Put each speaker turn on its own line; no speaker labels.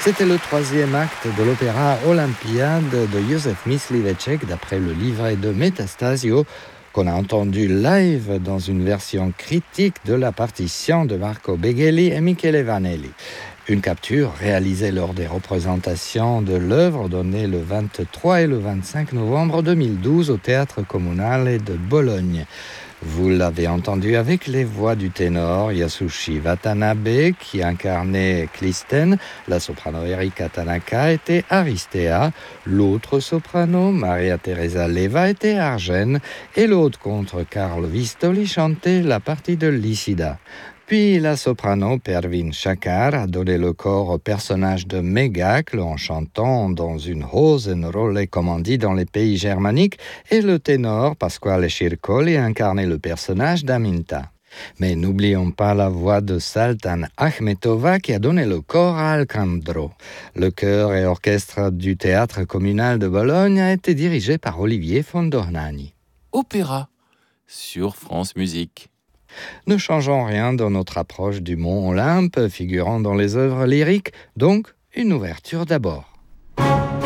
C'était le troisième acte de l'opéra Olympiade de Józef Mysliveček d'après le livret de Metastasio qu'on a entendu live dans une version critique de la partition de Marco Begheli et Michele Vanelli. Une capture réalisée lors des représentations de l'œuvre données le 23 et le 25 novembre 2012 au Théâtre Comunale de Bologne. Vous l'avez entendu avec les voix du ténor Yasushi Watanabe qui incarnait Clistène, la soprano Erika Tanaka était Aristea, l'autre soprano Maria Teresa Leva était Argène et l'autre contre Carlo Vistoli chantait la partie de Lycida. Puis la soprano Pervin Shakar a donné le corps au personnage de Mégacle en chantant dans une Hosenrolle comme on dit dans les pays germaniques et le ténor Pasquale Circoli a incarné le personnage d'Aminta. Mais n'oublions pas la voix de Saltan Achmetova qui a donné le corps à Alcandro. Le chœur et orchestre du Théâtre Communal de Bologne a été dirigé par Olivier Fondornani.
Opéra sur France Musique.
Ne changeons rien dans notre approche du mont Olympe, figurant dans les œuvres lyriques, donc une ouverture d'abord.